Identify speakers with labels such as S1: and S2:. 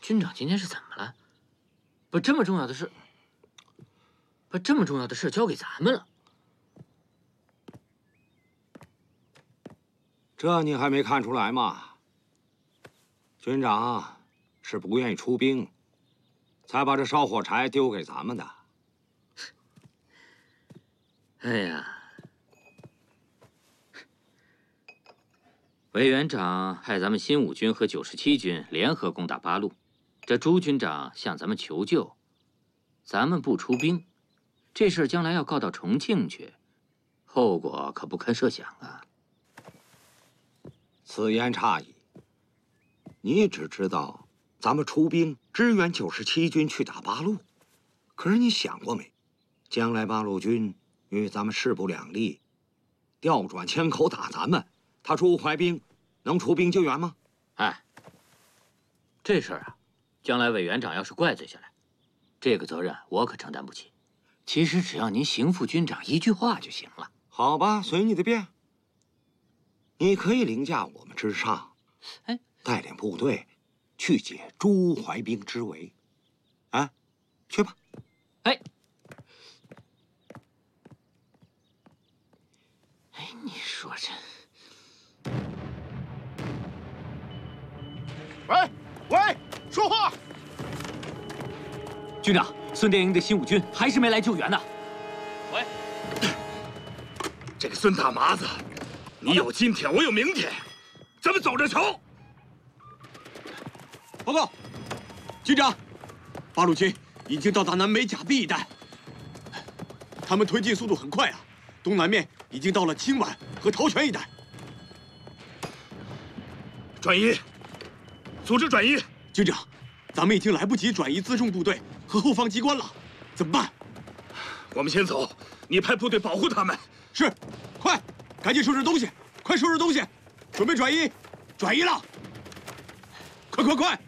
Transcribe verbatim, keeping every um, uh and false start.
S1: 军长今天是怎么了？把这么重要的事，把这么重要的事交给咱们了。
S2: 这你还没看出来吗？军长是不愿意出兵，才把这烧火柴丢给咱们的。
S1: 哎呀！ 委员长派咱们新五军和九十七军联合攻打八路，这朱军长向咱们求救，咱们不出兵，这事将来要告到重庆去，后果可不堪设想啊！
S2: 此言差矣。你只知道咱们出兵支援九十七军去打八路，可是你想过没？将来八路军与咱们势不两立，调转枪口打咱们。 他朱怀兵能出兵救援吗？
S1: 哎，这事儿啊，将来委员长要是怪罪下来，这个责任我可承担不起。其实只要您邢副军长一句话就行了。
S2: 好吧，随你的便。你可以凌驾我们之上，
S1: 哎，
S2: 带领部队去解朱怀兵之围。啊，去吧。
S1: 哎，哎，你说这。
S3: 喂喂，说话！
S1: 军长，孙殿营的新五军还是没来救援呢。喂，
S3: 这个孙大麻子，你有今天，我有明天，咱们走着瞧。
S4: 报告，军长，八路军已经到达南北甲 B 一带，他们推进速度很快啊，东南面已经到了青莞和桃泉一带。
S3: 转移。 组织转移，
S4: 军长，咱们已经来不及转移辎重部队和后方机关了，怎么办？
S3: 我们先走，你派部队保护他们。
S4: 是，快，赶紧收拾东西，快收拾东西，准备转移，转移了，快快快！